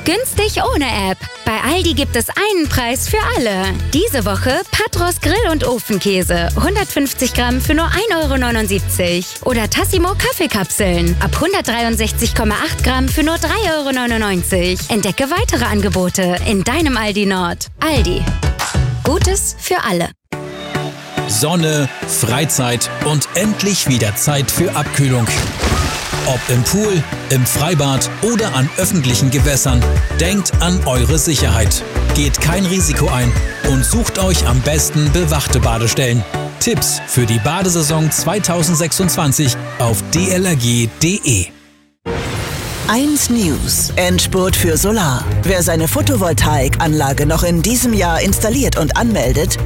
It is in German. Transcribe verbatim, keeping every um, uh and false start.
Günstig ohne App. Bei Aldi gibt es einen Preis für alle. Diese Woche Patros Grill- und Ofenkäse. hundertfünfzig Gramm für nur ein Euro neunundsiebzig. Oder Tassimo Kaffeekapseln. Ab hundertdreiundsechzig Komma acht Gramm für nur drei Euro neunundneunzig. Entdecke weitere Angebote in deinem Aldi Nord. Aldi. Gutes für alle. Sonne, Freizeit und endlich wieder Zeit für Abkühlung. Ob im Pool, im Freibad oder an öffentlichen Gewässern, denkt an eure Sicherheit. Geht kein Risiko ein und sucht euch am besten bewachte Badestellen. Tipps für die Badesaison zweitausendsechsundzwanzig auf d l r g punkt d e. eins News. Endspurt für Solar. Wer seine Photovoltaikanlage noch in diesem Jahr installiert und anmeldet,